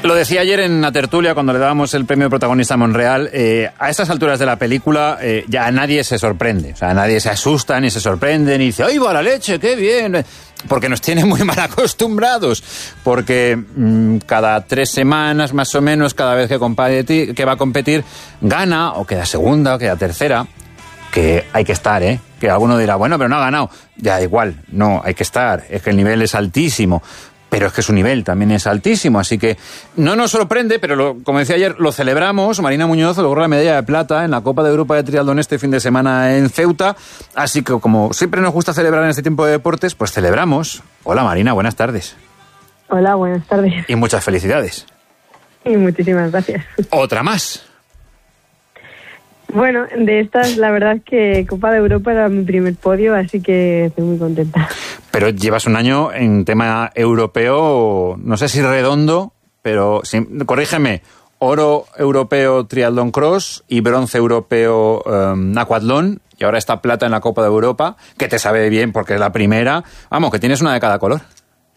Lo decía ayer en la tertulia cuando le dábamos el premio protagonista a Monreal. A estas alturas de la película ya nadie se sorprende. O sea, nadie se asusta ni se sorprende ni dice ¡ay, va la leche, qué bien! Porque nos tiene muy mal acostumbrados. Porque cada 3 semanas, más o menos, cada vez que va a competir, gana, o queda segunda, o queda tercera. Que hay que estar, ¿eh? Que alguno dirá, bueno, pero no ha ganado. Ya, igual, no, hay que estar. Es que el nivel es altísimo. Pero es que su nivel también es altísimo, así que no nos sorprende, pero como decía ayer, lo celebramos. Marina Muñoz logró la medalla de plata en la Copa de Europa de Triatlón este fin de semana en Ceuta, así que como siempre nos gusta celebrar en este tiempo de deportes, pues celebramos. Hola Marina, buenas tardes. Hola, buenas tardes. Y muchas felicidades. Y muchísimas gracias. Otra más. Bueno, de estas, la verdad es que Copa de Europa era mi primer podio, así que estoy muy contenta. Pero llevas un año en tema europeo, no sé si redondo, pero sí, corrígeme, oro europeo triatlón cross y bronce europeo aquatlón, y ahora está plata en la Copa de Europa, que te sabe bien porque es la primera. Vamos, que tienes una de cada color.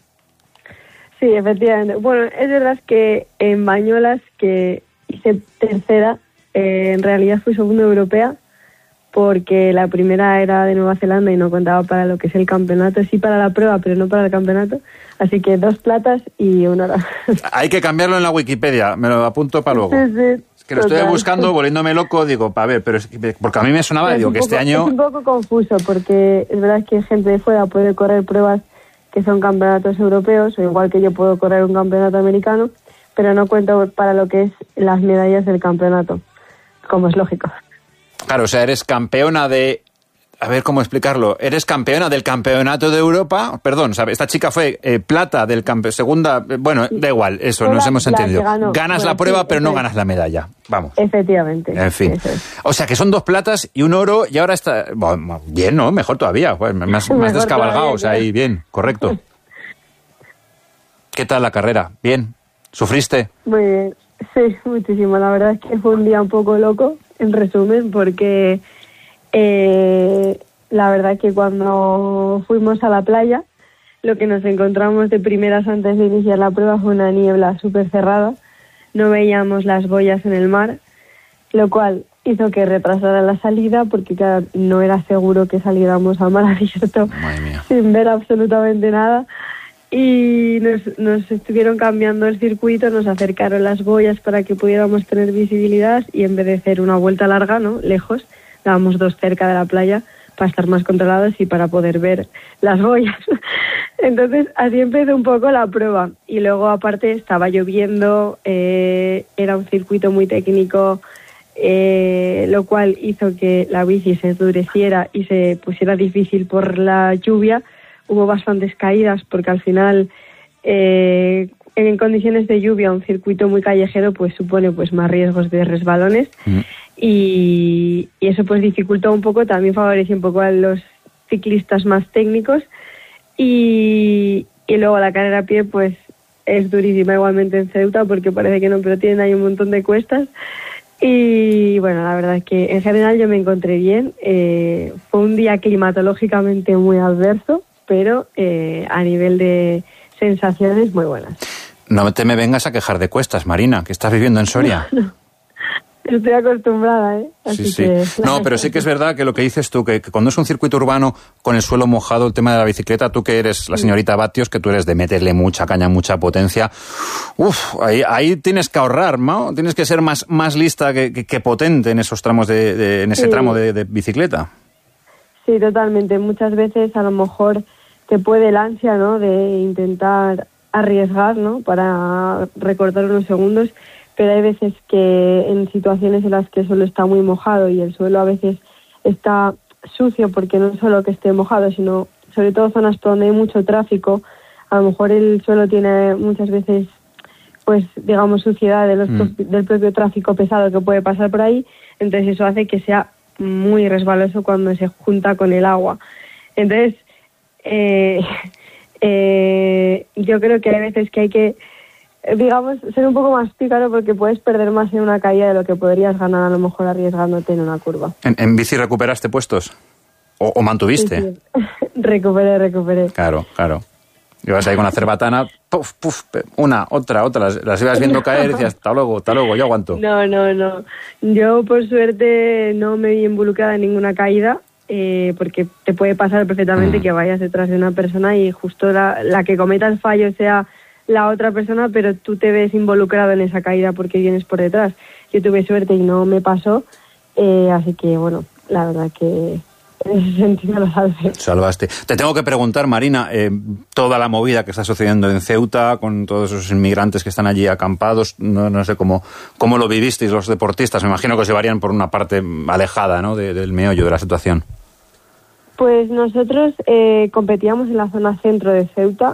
Sí, efectivamente. Bueno, es verdad que en Bañolas, que hice tercera, en realidad fui segunda europea, porque la primera era de Nueva Zelanda y no contaba para lo que es el campeonato, sí para la prueba, pero no para el campeonato, así que 2 platas y 1 oro. Hay que cambiarlo en la Wikipedia, me lo apunto para luego. Sí, sí, es que lo estoy buscando, volviéndome loco, digo, a ver, pero porque a mí me sonaba, digo, que este año... Es un poco confuso, porque es verdad que gente de fuera puede correr pruebas que son campeonatos europeos, o igual que yo puedo correr un campeonato americano, pero no cuento para lo que es las medallas del campeonato, como es lógico. Claro, o sea, eres campeona de... A ver cómo explicarlo. Eres campeona del campeonato de Europa. Perdón, ¿sabes? Esta chica fue plata del campeonato. Segunda... Bueno, da igual, eso, nos hemos entendido. Ganas la prueba, pero no ganas la medalla. Vamos. Efectivamente. En fin. O sea, que son 2 platas y 1 oro y ahora está... Bueno, bien, ¿no? Mejor todavía. Pues, más descabalgados ahí. Bien, correcto. ¿Qué tal la carrera? ¿Bien? ¿Sufriste? Muy bien. Sí, muchísimo. La verdad es que fue un día un poco loco, en resumen, porque la verdad es que cuando fuimos a la playa, lo que nos encontramos de primeras antes de iniciar la prueba fue una niebla súper cerrada. No veíamos las boyas en el mar, lo cual hizo que retrasara la salida, porque claro, no era seguro que saliéramos a mar abierto sin ver absolutamente nada. Y nos estuvieron cambiando el circuito, nos acercaron las boyas para que pudiéramos tener visibilidad, y en vez de hacer una vuelta larga, ¿no?, lejos, dábamos 2 cerca de la playa para estar más controlados y para poder ver las boyas. Entonces así empezó un poco la prueba, y luego aparte estaba lloviendo, era un circuito muy técnico, lo cual hizo que la bici se endureciera y se pusiera difícil por la lluvia. Hubo bastantes caídas porque al final en condiciones de lluvia un circuito muy callejero pues supone pues más riesgos de resbalones y eso pues dificultó un poco, también favoreció un poco a los ciclistas más técnicos y luego la carrera a pie pues es durísima igualmente en Ceuta porque parece que no, pero tienen ahí un montón de cuestas. Y bueno, la verdad es que en general yo me encontré bien. Fue un día climatológicamente muy adverso, pero a nivel de sensaciones muy buenas. No te me vengas a quejar de cuestas, Marina, que estás viviendo en Soria. No. Estoy acostumbrada, ¿eh? Así sí. Que, no, pero sí que es verdad que lo que dices tú, que cuando es un circuito urbano con el suelo mojado, el tema de la bicicleta, tú que eres la señorita Batios, que tú eres de meterle mucha caña, mucha potencia, ahí tienes que ahorrar, ¿no? Tienes que ser más lista que potente en esos tramos en ese tramo de bicicleta. Sí, totalmente. Muchas veces a lo mejor te puede el ansia, ¿no?, de intentar arriesgar, ¿no?, para recortar unos segundos, pero hay veces que en situaciones en las que el suelo está muy mojado y el suelo a veces está sucio, porque no solo que esté mojado, sino sobre todo zonas donde hay mucho tráfico, a lo mejor el suelo tiene muchas veces, pues digamos, suciedad del propio tráfico pesado que puede pasar por ahí, entonces eso hace que sea muy resbaloso cuando se junta con el agua. Entonces, yo creo que hay veces que hay que, digamos, ser un poco más pícaro porque puedes perder más en una caída de lo que podrías ganar a lo mejor arriesgándote en una curva. ¿En bici recuperaste puestos? ¿O mantuviste? Sí. Recuperé. Claro. Ibas ahí con la cerbatana, puf, puf, una, otra, las ibas viendo caer y decías, hasta luego, yo aguanto. No. Yo, por suerte, no me vi involucrada en ninguna caída, porque te puede pasar perfectamente que vayas detrás de una persona y justo la que cometa el fallo sea la otra persona, pero tú te ves involucrado en esa caída porque vienes por detrás. Yo tuve suerte y no me pasó, así que, bueno, la verdad que en ese sentido lo salvé. Salvaste. Te tengo que preguntar, Marina, toda la movida que está sucediendo en Ceuta, con todos esos inmigrantes que están allí acampados, no sé cómo lo vivisteis los deportistas. Me imagino que os llevarían por una parte alejada, ¿no?, del meollo de la situación. Pues nosotros competíamos en la zona centro de Ceuta,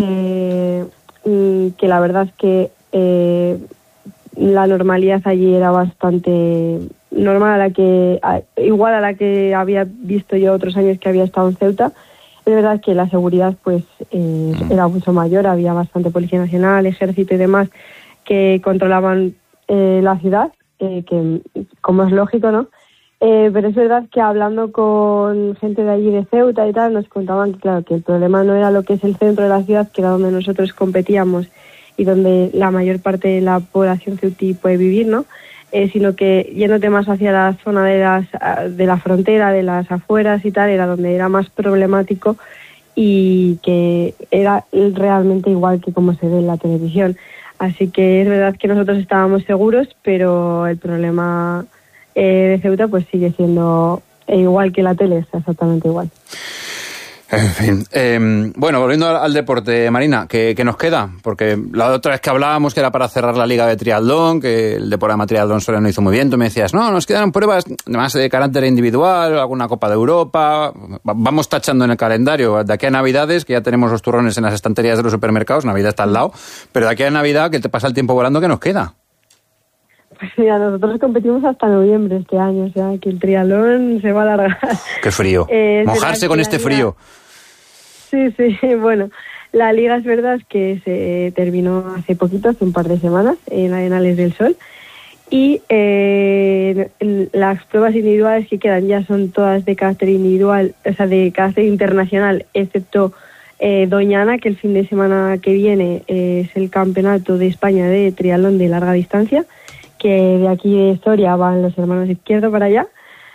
que la verdad es que la normalidad allí era bastante normal, igual a la que había visto yo otros años que había estado en Ceuta. Es verdad que la seguridad pues era mucho mayor, había bastante Policía Nacional, Ejército y demás que controlaban la ciudad, que como es lógico, ¿no? Pero es verdad que hablando con gente de allí de Ceuta y tal, nos contaban que, claro, que el problema no era lo que es el centro de la ciudad, que era donde nosotros competíamos y donde la mayor parte de la población ceutí puede vivir, ¿no? Sino que yéndote más hacia la zona de la frontera, de las afueras y tal, era donde era más problemático y que era realmente igual que como se ve en la televisión. Así que es verdad que nosotros estábamos seguros, pero el problema de Ceuta pues sigue siendo igual que la tele, está exactamente igual. En fin. Bueno, volviendo al deporte, Marina, ¿qué nos queda? Porque la otra vez que hablábamos que era para cerrar la liga de triatlón, que el Deporama Triatlón solo no hizo muy bien, tú me decías, no, nos quedan pruebas más de carácter individual, alguna Copa de Europa, vamos tachando en el calendario, de aquí a Navidades, que ya tenemos los turrones en las estanterías de los supermercados, Navidad está al lado, pero de aquí a Navidad, que te pasa el tiempo volando, ¿qué nos queda? Pues mira, nosotros competimos hasta noviembre este año, o sea que el triatlón se va a alargar. ¡Qué frío! Mojarse con este frío. Sí, bueno, la liga es verdad que se terminó hace poquito, hace un par de semanas, en Arenales del Sol, y las pruebas individuales que quedan ya son todas de carácter individual, o sea, de carácter internacional, excepto Doñana, que el fin de semana que viene es el campeonato de España de triatlón de larga distancia, que de aquí de Soria van los hermanos Izquierdo para allá.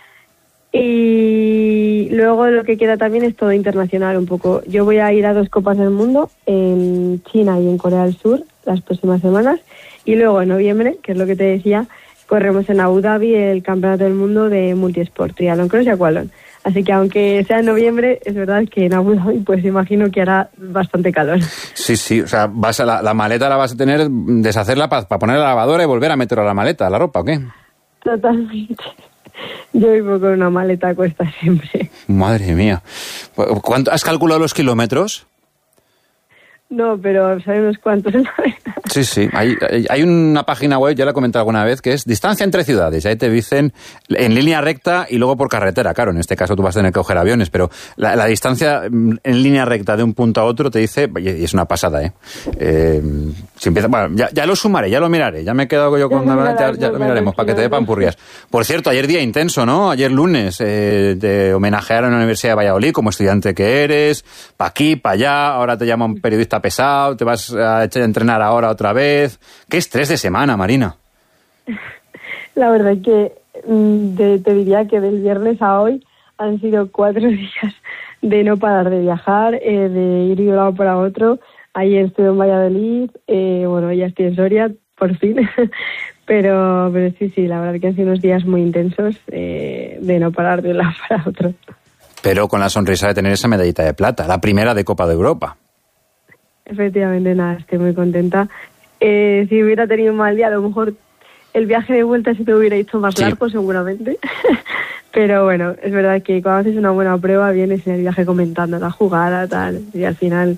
Y luego lo que queda también es todo internacional un poco. Yo voy a ir a 2 Copas del Mundo en China y en Corea del Sur las próximas semanas. Y luego en noviembre, que es lo que te decía, corremos en Abu Dhabi el Campeonato del Mundo de Multisport, triatlón, cross y aquatlón. Así que aunque sea en noviembre, es verdad que en Abu Dhabi pues imagino que hará bastante calor. Sí, o sea, la maleta la vas a tener, deshacerla para poner a la lavadora y volver a meterla a la maleta, a la ropa, ¿o qué? Totalmente. Yo vivo con una maleta a cuesta siempre. Madre mía. ¿Has calculado los kilómetros? No, pero sabemos cuántos en la verdad. Sí. Hay una página web, ya la he comentado alguna vez, que es distancia entre ciudades. Ahí te dicen en línea recta y luego por carretera. Claro, en este caso tú vas a tener que coger aviones, pero la distancia en línea recta de un punto a otro te dice, y es una pasada, si empieza, bueno, ya lo sumaré, ya lo miraré. Ya me he quedado yo con ya lo miraremos para que te dé pampurrias. Por cierto, ayer día intenso, ¿no? Ayer lunes te homenajearon en la Universidad de Valladolid como estudiante que eres, pa' aquí, pa' allá, ahora te llama un periodista pesado, te vas a entrenar ahora otra vez. Qué estrés de semana, Marina. La verdad es que te diría que del viernes a hoy han sido 4 días de no parar de viajar, de ir de un lado para otro. Ayer estuve en Valladolid, bueno, ya estoy en Soria, por fin. pero sí, la verdad que han sido unos días muy intensos de no parar de un lado para otro. Pero con la sonrisa de tener esa medallita de plata, la primera de Copa de Europa. Efectivamente, nada, estoy muy contenta. Si hubiera tenido un mal día, a lo mejor el viaje de vuelta se te hubiera hecho más largo, seguramente. Pero bueno, es verdad que cuando haces una buena prueba vienes en el viaje comentando la jugada, tal, y al final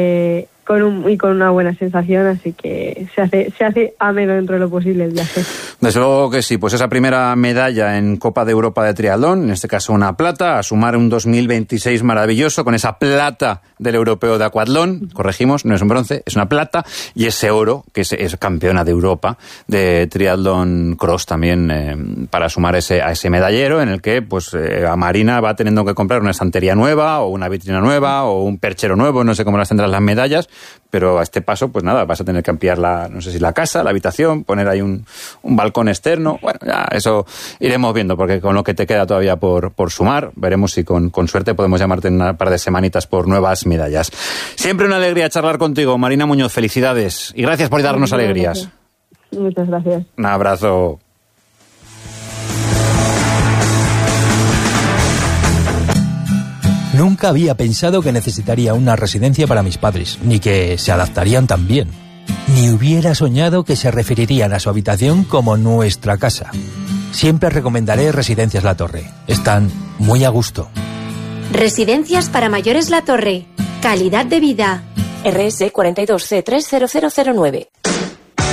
con una buena sensación, así que se hace ameno dentro de lo posible el viaje. Desde luego que sí, pues esa primera medalla en Copa de Europa de triatlón, en este caso una plata, a sumar un 2026 maravilloso con esa plata del europeo de acuatlón, corregimos, no es un bronce, es una plata, y ese oro, que es campeona de Europa de triatlón cross también, para sumar a ese medallero en el que pues a Marina va teniendo que comprar una estantería nueva o una vitrina nueva o un perchero nuevo, no sé cómo las tendrán las medallas, pero a este paso pues nada, vas a tener que ampliar no sé si la casa, la habitación, poner ahí un balcón externo. Bueno, ya eso iremos viendo, porque con lo que te queda todavía por sumar, veremos si con suerte podemos llamarte en un par de semanitas por nuevas medallas. Siempre una alegría charlar contigo, Marina Muñoz, felicidades y gracias por darnos alegrías. Muchas gracias. Un abrazo. Nunca había pensado que necesitaría una residencia para mis padres, ni que se adaptarían tan bien. Ni hubiera soñado que se referirían a su habitación como nuestra casa. Siempre recomendaré Residencias La Torre. Están muy a gusto. Residencias para mayores La Torre. Calidad de vida. RS 42C30009.